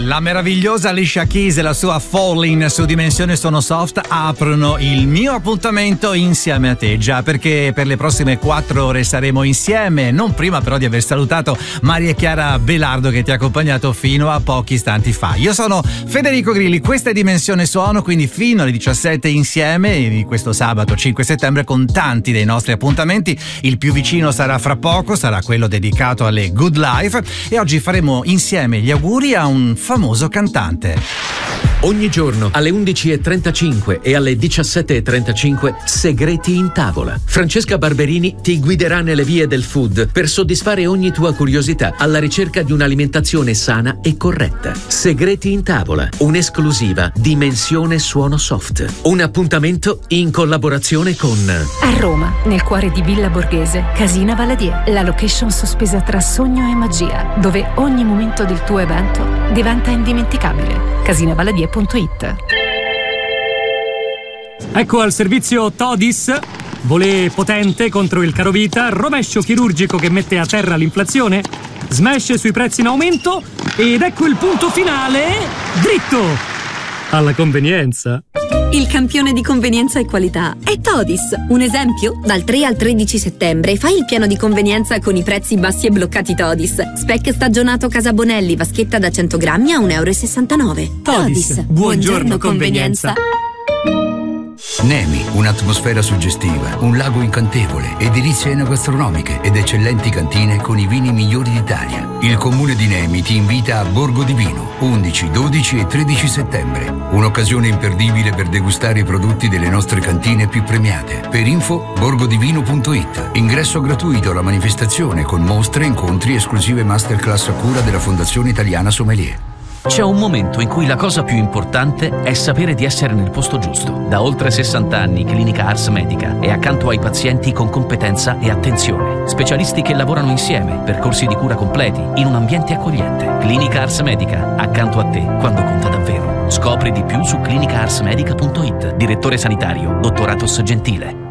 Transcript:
La meravigliosa Alicia Keys e la sua Falling su Dimensione Suono Soft aprono il mio appuntamento insieme a te, già perché per le prossime 4 ore saremo insieme, non prima però di aver salutato Maria Chiara Belardo che ti ha accompagnato fino a pochi istanti fa. Io sono Federico Grilli, questa è Dimensione Suono, quindi fino alle 17 insieme di questo sabato 5 settembre con tanti dei nostri appuntamenti. Il più vicino sarà fra poco, sarà quello dedicato alle Good Life e oggi faremo insieme gli auguri a un famoso cantante. Ogni giorno alle 11.35 e alle 17.35 Segreti in tavola. Francesca Barberini ti guiderà nelle vie del food per soddisfare ogni tua curiosità alla ricerca di un'alimentazione sana e corretta. Segreti in tavola, un'esclusiva Dimensione Suono Soft. Un appuntamento in collaborazione con a Roma, nel cuore di Villa Borghese, Casina Valadier, la location sospesa tra sogno e magia, dove ogni momento del tuo evento diventa indimenticabile. Casinavaladier.it. Ecco al servizio Todis, volé potente contro il carovita, rovescio chirurgico che mette a terra l'inflazione, smash sui prezzi in aumento ed ecco il punto finale, dritto alla convenienza. Il campione di convenienza e qualità è Todis. Un esempio? Dal 3 al 13 settembre fai il piano di convenienza con i prezzi bassi e bloccati Todis. Speck stagionato Casa Bonelli, vaschetta da 100 grammi a €1,69. Todis. Buongiorno convenienza. Nemi, un'atmosfera suggestiva, un lago incantevole, edilizie enogastronomiche ed eccellenti cantine con i vini migliori d'Italia. Il comune di Nemi ti invita a Borgo di Vino, 11, 12 e 13 settembre. Un'occasione imperdibile per degustare i prodotti delle nostre cantine più premiate. Per info, borgodivino.it. Ingresso gratuito alla manifestazione con mostre, incontri e esclusive masterclass a cura della Fondazione Italiana Sommelier. C'è un momento in cui la cosa più importante è sapere di essere nel posto giusto. Da oltre 60 anni Clinica Ars Medica è accanto ai pazienti con competenza e attenzione. Specialisti che lavorano insieme, percorsi di cura completi, in un ambiente accogliente. Clinica Ars Medica, accanto a te quando conta davvero. Scopri di più su clinicaarsmedica.it. Direttore sanitario, dottor Athos Gentile.